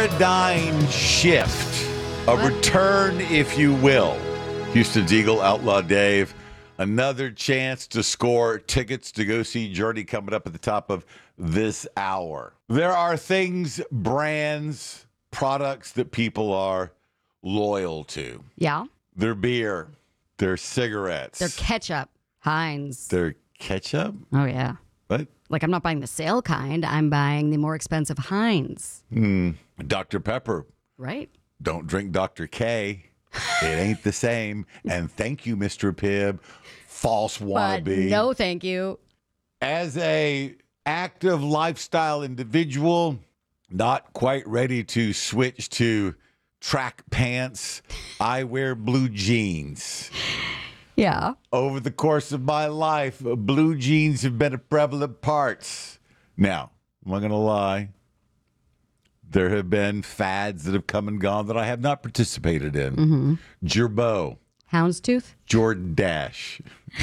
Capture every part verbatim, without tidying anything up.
paradigm shift, a return, if you will. Houston's Eagle, Outlaw Dave, another chance to score tickets to go see Journey coming up at the top of this hour. There are things, brands, products that people are loyal to. Yeah. Their beer, their cigarettes. Their ketchup, Heinz. Their ketchup? Oh, yeah. What? Like, I'm not buying the sale kind. I'm buying the more expensive Heinz. Mm. Doctor Pepper. Right. Don't drink Doctor K. It ain't the same. And thank you, Mister Pibb. False But wannabe. no, thank you. As a active lifestyle individual, not quite ready to switch to track pants, I wear blue jeans. Yeah. Over the course of my life, blue jeans have been a prevalent part. Now, I'm not going to lie. There have been fads that have come and gone that I have not participated in. Mm-hmm. Gerbeau. Houndstooth. Jordan Dash.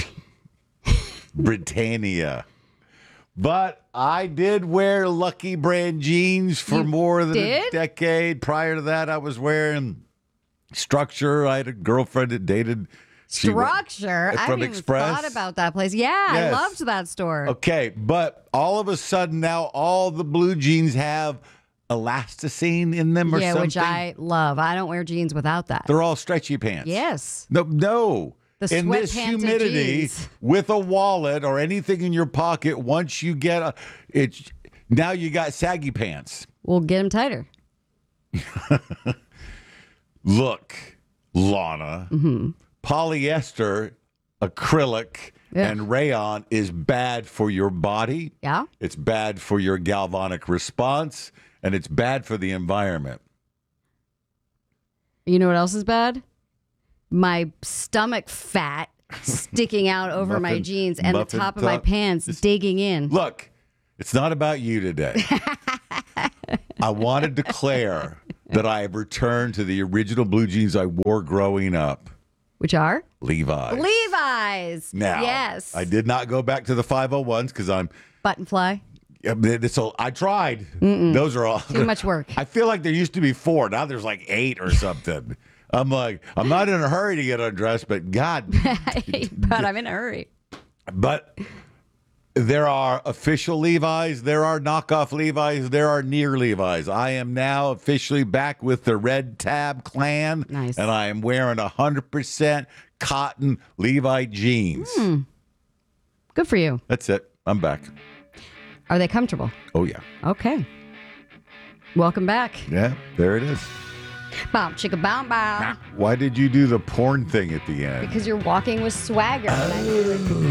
Britannia. But I did wear Lucky Brand jeans for You more than did? a decade. Prior to that, I was wearing Structure. I had a girlfriend that dated she wa- Structure. I from haven't even Express. thought about that place. Yeah, I Yes. loved that store. Okay, but all of a sudden now all the blue jeans have elasticine in them or yeah, something. which I love. I don't wear jeans without that. They're all stretchy pants. Yes. No, no. The in this sweatpants of humidity, jeans. with a wallet or anything in your pocket, once you get a, it's now you got saggy pants. We'll get them tighter. Look, Lana, Mm-hmm. polyester, acrylic, Yeah. and rayon is bad for your body. Yeah. It's bad for your galvanic response, and it's bad for the environment. You know what else is bad? My stomach fat sticking out over my Muffin- jeans and the muffin top of my top. pants digging in. Look, it's not about you today. I want to declare that I have returned to the original blue jeans I wore growing up. Which are? Levi's. Levi's. Now, Yes. I did not go back to the five oh ones because I'm. Button fly. Yeah, but it's all, I tried. Those are all Too much work. I feel like there used to be four. Now there's like eight or something. I'm like, I'm not in a hurry to get undressed, but God. But I'm in a hurry. But there are official Levi's, there are knockoff Levi's, there are near Levi's. I am now officially back with the Red Tab clan. Nice. And I am wearing one hundred percent cotton Levi jeans. Good for you. That's it. I'm back. Are they comfortable? Oh, yeah. Okay. Welcome back. Yeah, there it is. Bow, chicka, bow, bow. Why did you do the porn thing at the end? Because you're walking with swagger. and I feel like